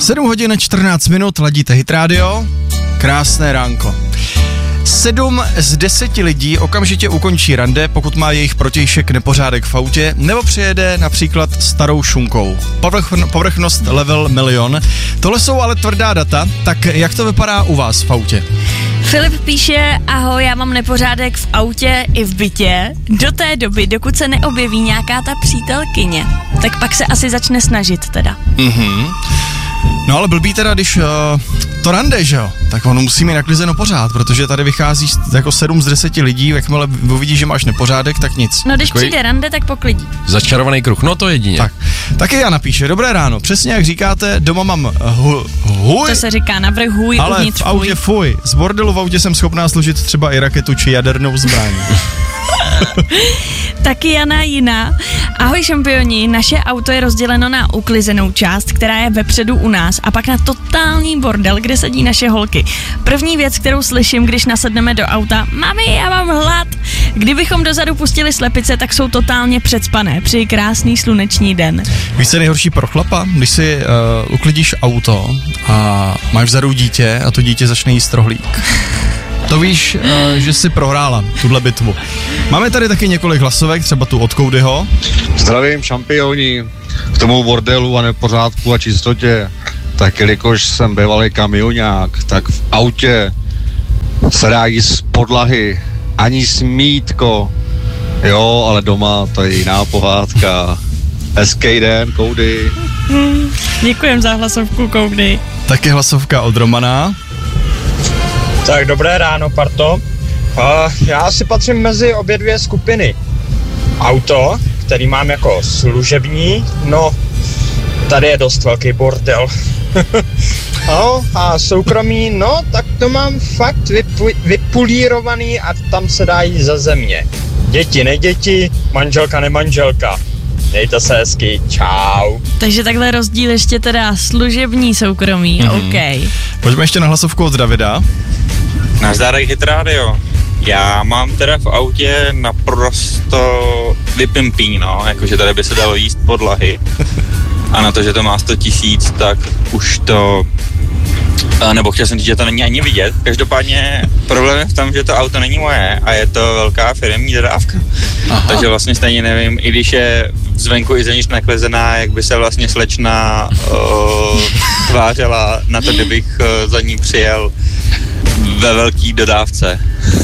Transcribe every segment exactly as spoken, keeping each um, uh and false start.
sedm hodin čtrnáct minut, ladíte Hit Radio, krásné ránko. Sedm z deseti lidí okamžitě ukončí rande, pokud má jejich protějšek nepořádek v autě, nebo přijede například starou šunkou. Povrch, povrchnost level milion. Tohle jsou ale tvrdá data, tak jak to vypadá u vás v autě? Filip píše, ahoj, já mám nepořádek v autě i v bytě, do té doby, dokud se neobjeví nějaká ta přítelkyně. Tak pak se asi začne snažit teda. Mhm. No ale blbý teda, když uh, to rande, že jo, tak ono musí mít naklizeno pořád, protože tady vychází jako sedm z deseti lidí, jakmile uvidí, že máš nepořádek, tak nic. No když Takový... přijde rande, tak poklidí. Začarovaný kruh, no to jedině. Tak, taky já napíše, dobré ráno, přesně jak říkáte, doma mám hu, huj, to se říká navrch hůj, ale uvnitř v autě fuj. Z bordelu v autě jsem schopná složit třeba i raketu či jadernou zbraň. Taky Jana jiná. Ahoj šampioni, naše auto je rozděleno na uklizenou část, která je vepředu u nás, a pak na totální bordel, kde sedí naše holky. První věc, kterou slyším, když nasedneme do auta: mami, já mám hlad. Kdybychom dozadu pustili slepice, tak jsou totálně předspané. Přeji krásný sluneční den. Víš, co je nejhorší pro chlapa? Když si uh, uklidíš auto a máš vzadu dítě a to dítě začne jíst rohlík. To víš, uh, že jsi prohrála tuhle bitvu. Máme tady taky několik hlasovek, třeba tu od Koudyho. Zdravím šampioni, k tomu bordelu a nepořádku a čistotě. Tak jelikož jsem bývalý kamionák, tak v autě se dá jíst z podlahy, ani smítko. Jo, ale doma to je jiná pohádka. Hezký den, Koudy. Hmm, děkujem za hlasovku, Koudy. Taky hlasovka od Romana. Tak dobré ráno, parto. Uh, já si patřím mezi obě dvě skupiny. Auto, který mám jako služební, no tady je dost velký bordel. No, a soukromí, no tak to mám fakt vypu- vypulírovaný a tam se dá jít za země. Děti, ne děti, manželka, ne manželka. Dejte se hezky, čau. Takže takhle rozdíl ještě teda služební, soukromí, mm. OK. Pojďme ještě na hlasovku od Davida. Nazdárek Hit Radio. Já mám teda v autě naprosto vypimpí, no, jakože tady by se dalo jíst podlahy. A na to, že to má sto tisíc, tak už to, nebo chtěl jsem říct, že to není ani vidět. Každopádně problém je v tom, že to auto není moje a je to velká firemní dodávka. Aha. Takže vlastně stejně nevím, i když je zvenku i zevnitř naklezená, jak by se vlastně slečna uh, tvářila na to, kdybych uh, za ní přijel ve velký dodávce.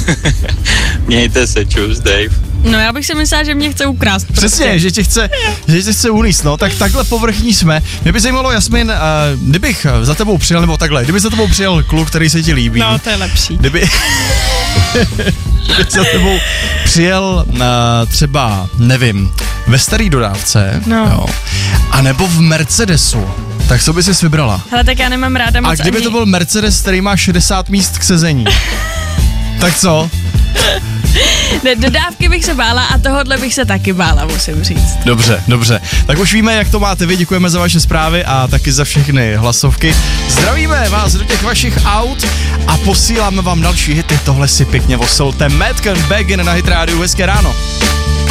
Mějte se, čus, Dave. No já bych si myslela, že mě chce ukrást. Přesně, prostě. že tě chce, že tě chce uníst, no, tak takhle povrchní jsme. Mě by zajímalo, Jasmin, uh, kdybych za tebou přijel, nebo takhle, kdyby za tebou přijel kluk, který se ti líbí. No, to je lepší. Kdyby, kdyby za tebou přijel uh, třeba, nevím, ve starý dodávce, no. Jo, a nebo v Mercedesu, tak co by jsi vybrala? Hele, tak já nemám ráda moc. A kdyby ani... to byl Mercedes, který má šedesát míst k sezení, tak co? Ne, dodávky bych se bála a tohodle bych se taky bála, musím říct. Dobře, dobře. Tak už víme, jak to máte vy, děkujeme za vaše zprávy a taky za všechny hlasovky. Zdravíme vás do těch vašich aut a posíláme vám další hity. Tohle si pěkně vosolte. Madcon Begin na Hit Radio, hezké ráno.